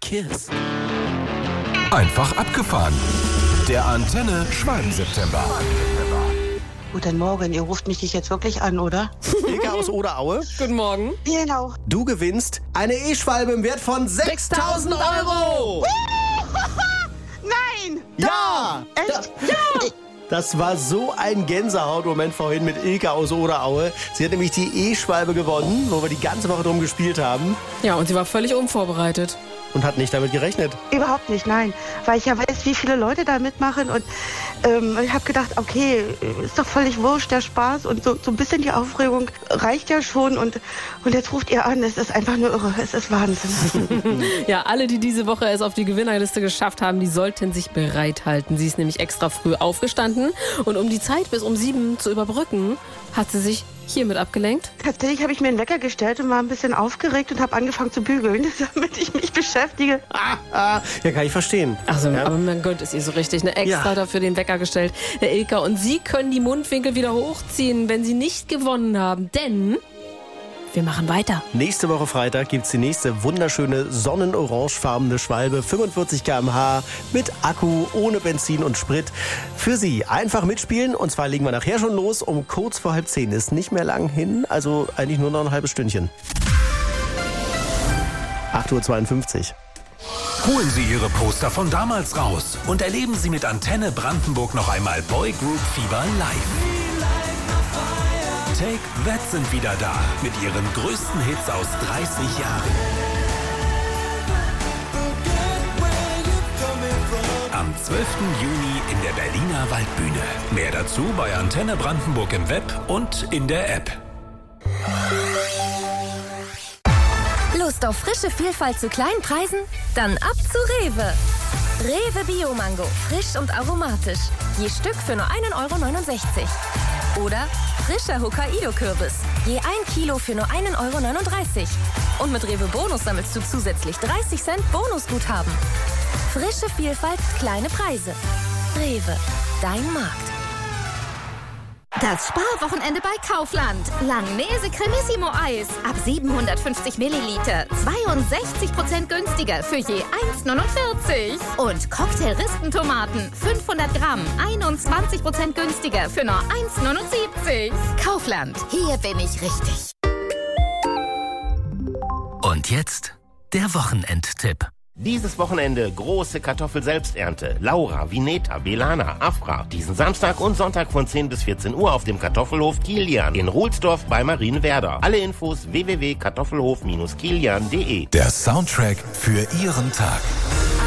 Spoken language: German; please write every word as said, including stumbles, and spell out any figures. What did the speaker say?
Kiss. Einfach abgefahren. Der Antenne Schwalben-September. Guten Morgen, ihr ruft mich nicht jetzt wirklich an, oder? Ilka aus Oderaue. Guten Morgen. Genau. Du gewinnst eine E-Schwalbe im Wert von sechstausend Euro. Nein! Ja! Echt? Ja! Das war so ein Gänsehautmoment vorhin mit Ilka aus Oderaue. Sie hat nämlich die E-Schwalbe gewonnen, wo wir die ganze Woche drum gespielt haben. Ja, und sie war völlig unvorbereitet. Und hat nicht damit gerechnet. Überhaupt nicht, nein. Weil ich ja weiß, wie viele Leute da mitmachen. Und ähm, ich habe gedacht, okay, ist doch völlig wurscht, der Spaß. Und so, so ein bisschen die Aufregung reicht ja schon. Und, und jetzt ruft ihr an, es ist einfach nur irre. Es ist Wahnsinn. Ja, alle, die diese Woche es auf die Gewinnerliste geschafft haben, die sollten sich bereithalten. Sie ist nämlich extra früh aufgestanden. Und um die Zeit bis um sieben zu überbrücken, hat sie sich hiermit abgelenkt. Tatsächlich habe ich mir einen Wecker gestellt und war ein bisschen aufgeregt und habe angefangen zu bügeln, damit ich mich beschäftige. Ah, ah, ja, kann ich verstehen. Also, ja. aber man gönnt es ihr so richtig. Ne? Extra Ja. dafür den Wecker gestellt, der Ilka. Und Sie können die Mundwinkel wieder hochziehen, wenn Sie nicht gewonnen haben. Denn wir machen weiter. Nächste Woche Freitag gibt's die nächste wunderschöne sonnenorangefarbene Schwalbe, fünfundvierzig Kilometer pro Stunde mit Akku, ohne Benzin und Sprit. Für Sie einfach mitspielen und zwar legen wir nachher schon los um kurz vor halb zehn. Ist nicht mehr lang hin, also eigentlich nur noch ein halbes Stündchen. acht Uhr zweiundfünfzig. Holen Sie Ihre Poster von damals raus und erleben Sie mit Antenne Brandenburg noch einmal Boy Group Fieber live. Take That sind wieder da mit ihren größten Hits aus dreißig Jahren. Am zwölften Juni in der Berliner Waldbühne. Mehr dazu bei Antenne Brandenburg im Web und in der App. Lust auf frische Vielfalt zu kleinen Preisen? Dann ab zu Rewe. Rewe Bio-Mango, frisch und aromatisch. Je Stück für nur ein Euro neunundsechzig. Oder frischer Hokkaido-Kürbis. Je ein Kilo für nur ein Euro neununddreißig. Und mit Rewe Bonus sammelst du zusätzlich dreißig Cent Bonusguthaben. Frische Vielfalt, kleine Preise. Rewe, dein Markt. Das Sparwochenende bei Kaufland. Langnese Cremissimo Eis. Ab siebenhundertfünfzig Milliliter. zweiundsechzig Prozent günstiger für je eins neunundvierzig. Und Cocktail-Rispentomaten. fünfhundert Gramm. einundzwanzig Prozent günstiger für nur eins neunundsiebzig. Kaufland. Hier bin ich richtig. Und jetzt der Wochenendtipp. Dieses Wochenende große Kartoffel-Selbsternte. Laura, Vineta, Belana, Afra. Diesen Samstag und Sonntag von zehn bis vierzehn Uhr auf dem Kartoffelhof Kilian in Ruhlsdorf bei Marienwerder. Alle Infos w w w punkt kartoffelhof Bindestrich kilian punkt de. Der Soundtrack für Ihren Tag.